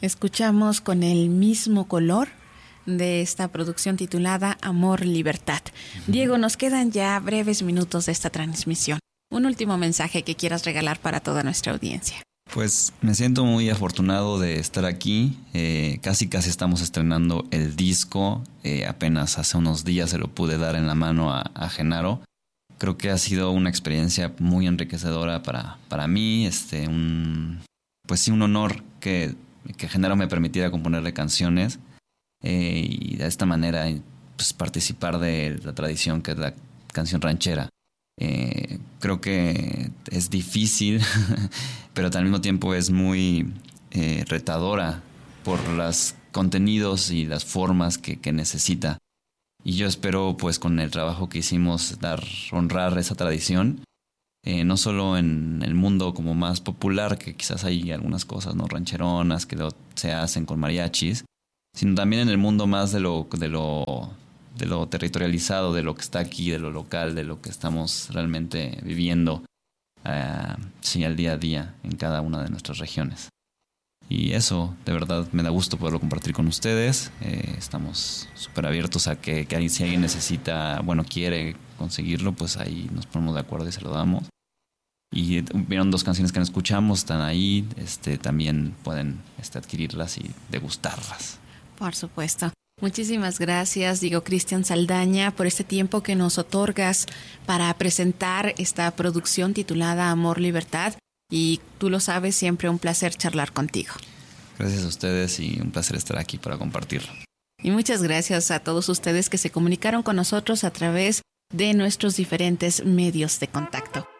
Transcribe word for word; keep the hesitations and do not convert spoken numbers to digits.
Escuchamos Con el mismo color de esta producción titulada Amor, Libertad. Uh-huh. Diego, nos quedan ya breves minutos de esta transmisión. Un último mensaje que quieras regalar para toda nuestra audiencia. Pues me siento muy afortunado de estar aquí. Eh, casi casi estamos estrenando el disco. Eh, apenas hace unos días se lo pude dar en la mano a, a Genaro. Creo que ha sido una experiencia muy enriquecedora para, para mí. Este, un, pues sí, un honor que, que Genaro me permitiera componerle canciones. Eh, y de esta manera pues, participar de la tradición que es la canción ranchera. Eh, creo que es difícil, pero al mismo tiempo es muy eh, retadora por los contenidos y las formas que, que necesita. Y yo espero, pues, con el trabajo que hicimos, dar, honrar esa tradición, eh, no solo en el mundo como más popular, que quizás hay algunas cosas, ¿no? Rancheronas que lo, se hacen con mariachis, sino también en el mundo más de lo, de lo de lo territorializado, de lo que está aquí, de lo local, de lo que estamos realmente viviendo uh, sí, al día a día en cada una de nuestras regiones. Y eso, de verdad, me da gusto poderlo compartir con ustedes. Eh, estamos súper abiertos a que, que si alguien necesita, bueno, quiere conseguirlo, pues ahí nos ponemos de acuerdo y se lo damos. Y vieron dos canciones que no escuchamos, están ahí, este, también pueden este, adquirirlas y degustarlas. Por supuesto. Muchísimas gracias, Diego Cristian Saldaña, por este tiempo que nos otorgas para presentar esta producción titulada Amor, Libertad. Y tú lo sabes, siempre un placer charlar contigo. Gracias a ustedes y un placer estar aquí para compartirlo. Y muchas gracias a todos ustedes que se comunicaron con nosotros a través de nuestros diferentes medios de contacto.